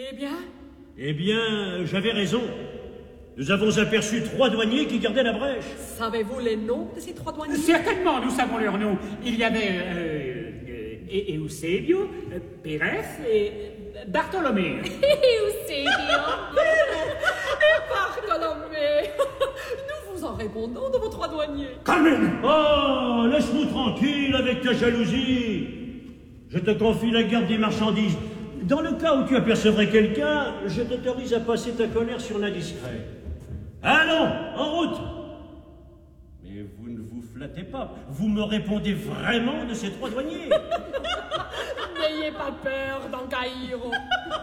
Eh bien? Eh bien, j'avais raison. Nous avons aperçu 3 douaniers qui gardaient la brèche. Savez-vous les noms de ces 3 douaniers? Certainement, nous savons leurs noms. Il y avait Eusebio, Pérez et Bartholomé. Eusebio. Bartholomé. Nous vous en répondons de vos 3 douaniers. Carmen! Oh, laisse-nous tranquille avec ta jalousie. Je te confie la garde des marchandises. Dans le cas où tu apercevrais quelqu'un, je t'autorise à passer ta colère sur l'indiscret. Allons, en route. Mais vous ne vous flattez pas. Vous me répondez vraiment de ces 3 douaniers. N'ayez pas peur d'en Caïro.